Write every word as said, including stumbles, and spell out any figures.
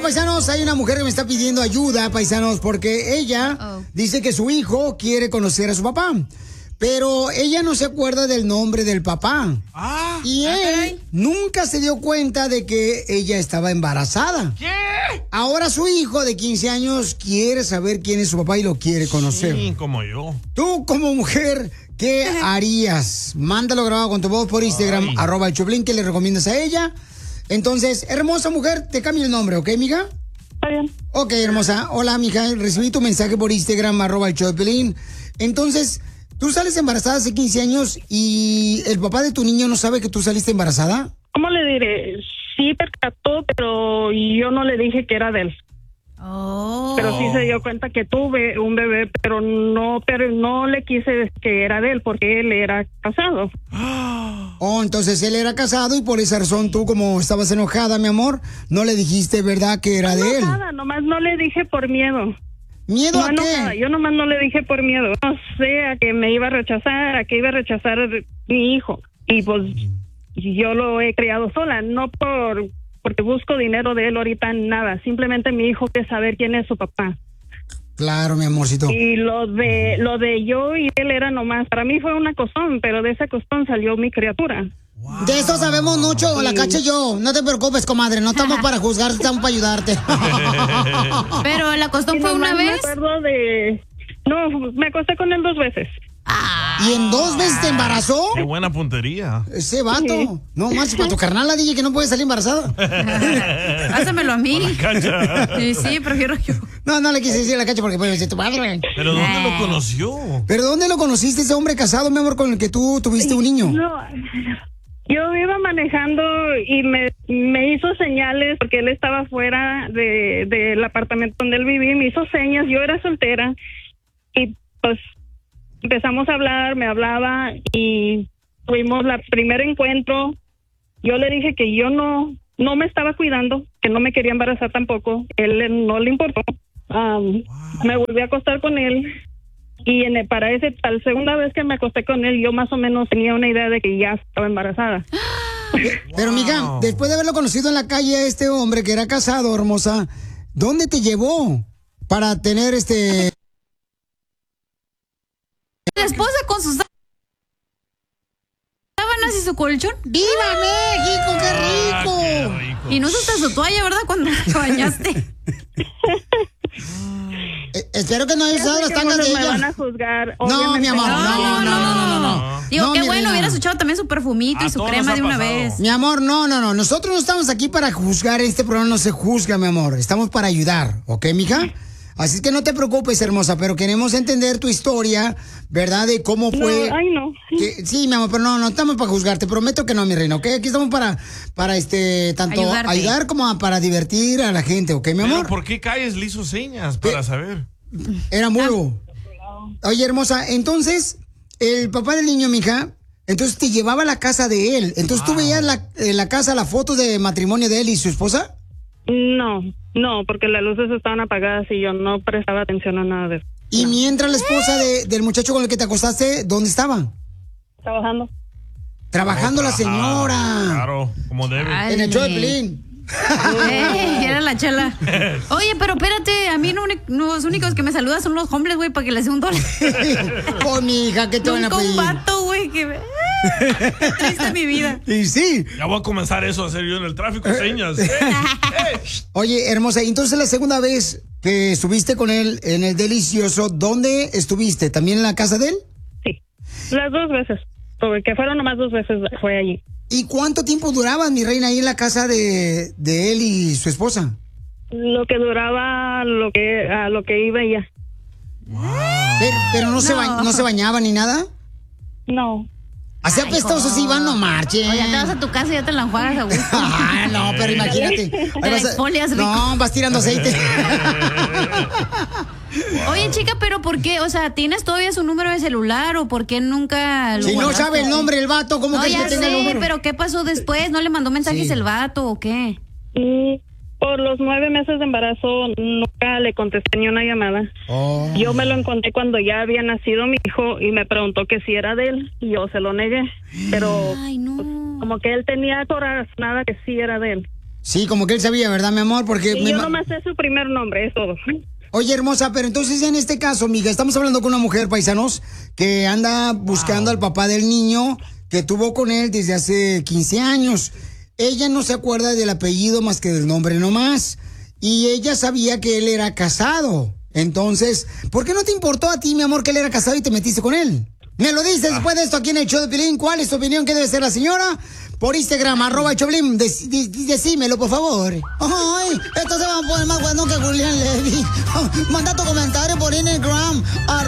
paisanos, hay una mujer que me está pidiendo ayuda, paisanos, porque ella oh. dice que su hijo quiere conocer a su papá. Pero ella no se acuerda del nombre del papá. Ah, y él okay. nunca se dio cuenta de que ella estaba embarazada. ¿Qué? Ahora su hijo de quince años quiere saber quién es su papá y lo quiere conocer. Sí, como yo. Tú, como mujer, ¿qué harías? Mándalo grabado con tu voz por Instagram, Ay. arroba el Choplin, ¿qué le recomiendas a ella? Entonces, hermosa mujer, te cambio el nombre, ¿ok, mija? Está bien. Ok, hermosa. Hola, mija, recibí tu mensaje por Instagram, arroba el Choplin. Entonces... ¿tú sales embarazada hace quince años y el papá de tu niño no sabe que tú saliste embarazada? ¿Cómo le diré? Sí percató, pero yo no le dije que era de él. Oh. Pero sí se dio cuenta que tuve un bebé, pero no, pero no le quise decir que era de él porque él era casado. Oh, entonces él era casado y por esa razón tú, como estabas enojada, mi amor, no le dijiste, ¿verdad, que era no, de él? Nada, nomás no le dije por miedo. ¿Miedo no, a qué? No, yo nomás no le dije por miedo. No sé, a que me iba a rechazar, a que iba a rechazar mi hijo. Y pues yo lo he criado sola, no por porque busco dinero de él ahorita, nada. Simplemente mi hijo quiere saber quién es su papá. Claro, mi amorcito. Y lo de lo de yo y él era nomás, para mí fue una costón, pero de esa costón salió mi criatura. Wow. De eso sabemos mucho, sí. La Cacha y yo. No te preocupes, comadre, no estamos para juzgar, estamos para ayudarte. Pero la costón fue una vez. Me acuerdo de... No, me acosté con él dos veces. Ah. ¿Y en dos veces te embarazó? Qué buena puntería. Ese vato. Sí. No más para tu carnal, la D J que no puede salir embarazada. Hásamelo a mí. A sí, sí, prefiero yo. No, no le quise decir a la Cacha porque puede decir tu madre. ¿Pero dónde lo conoció? ¿Pero dónde lo conociste, ese hombre casado, mi amor, con el que tú tuviste un niño? No... Yo iba manejando y me, me hizo señales porque él estaba fuera de, del apartamento donde él vivía, me hizo señas, yo era soltera y pues empezamos a hablar, me hablaba y tuvimos el primer encuentro. Yo le dije que yo no, no me estaba cuidando, que no me quería embarazar tampoco, él no le importó. Um, wow. Me volví a acostar con él. Y en el, para ese, para la segunda vez que me acosté con él, yo más o menos tenía una idea de que ya estaba embarazada. Pero, wow. Mija, después de haberlo conocido en la calle a este hombre que era casado, hermosa, ¿dónde te llevó para tener este... La esposa con sus sábanas y su colchón? ¡Viva México, qué rico! Ah, qué rico! Y no usaste su toalla, ¿verdad? Cuando te bañaste. Eh, espero que no hayas usado las tangas de ella. Me van a juzgar. No, mi amor, no, no, no, no, no, no. Digo, no, qué bueno, hubieras echado también su perfumito a y su crema de una vez. Mi amor, no, no, no. Nosotros no estamos aquí para juzgar. Este programa no se juzga, mi amor. Estamos para ayudar, ¿ok, mija? Así que no te preocupes, hermosa, pero queremos entender tu historia, ¿verdad? De cómo fue. No, ay, no. Que, sí, mi amor, pero no, no estamos para juzgar. Te prometo que no, mi reina, ¿ok? Aquí estamos para, para este, tanto Ayudarte. ayudar como para divertir a la gente, ¿ok, mi amor? ¿Pero por qué calles le hizo señas para saber? Era mudo. Oye, hermosa, entonces, el papá del niño, mija, entonces te llevaba a la casa de él. Entonces, wow. ¿Tú veías la, en la casa la foto de matrimonio de él y su esposa? No, no, porque las luces estaban apagadas y yo no prestaba atención a nada de eso. Y no. Mientras la esposa de, del muchacho con el que te acostaste, ¿dónde estaba? Trabajando. Trabajando la señora. Claro, como debe. Ay, en el show de Pelín. Ey, era la chela. Oye, pero espérate, a mí no, no, los únicos que me saludan son los hombres, güey, para que les dé un dólar. Oh, mi hija, ¿qué te van a pedir? Un vato, güey, que me... Triste mi vida. Y sí. Ya voy a comenzar eso a hacer yo en el tráfico, señas. Hey, hey. Oye, hermosa, entonces la segunda vez que estuviste con él en el delicioso, ¿dónde estuviste? ¿También en la casa de él? Sí, las dos veces. Porque fueron nomás dos veces, fue allí. ¿Y cuánto tiempo duraban, mi reina, ahí en la casa de, de él y su esposa? Lo que duraba, lo que a lo que iba ella. Wow. Pero, pero no, no. Se ba- no se bañaba ni nada. No. Así apestoso si iban, no marchen. Oye, te vas a tu casa y ya te la enjuagas a gusto. Ah, no, pero imagínate. Te la exfolias rico. No, vas tirando aceite. Wow. Oye, chica, pero ¿por qué? O sea, ¿tienes todavía su número de celular o por qué nunca lo Si guardaste? no sabe el nombre del vato, ¿cómo no, crees que tenga el número? Pero ¿qué pasó después? ¿No le mandó mensajes sí. el vato o qué? Mm, por los nueve meses de embarazo nunca le contesté ni una llamada. Oh. Yo me lo encontré cuando ya había nacido mi hijo y me preguntó que si era de él y yo se lo negué. Pero Ay, no. pues, como que él tenía corazonada que sí era de él. Sí, como que él sabía, ¿verdad, mi amor? Porque y me yo ma- nomás sé su primer nombre, es todo. Oye, hermosa, pero entonces en este caso, mija, estamos hablando con una mujer, paisanos, que anda buscando al papá del niño que tuvo con él desde hace quince años. Ella no se acuerda del apellido más que del nombre nomás. Y ella sabía que él era casado. Entonces, ¿por qué no te importó a ti, mi amor, que él era casado y te metiste con él? Me lo dices después de esto aquí en el show de Piolín. ¿Cuál es tu opinión? ¿Qué debe ser la señora? Por Instagram, arroba el Choplin. Dec- de- decímelo, por favor. Ay, esto se va a poner más bueno que Julián Levy. Manda tu comentario por Instagram,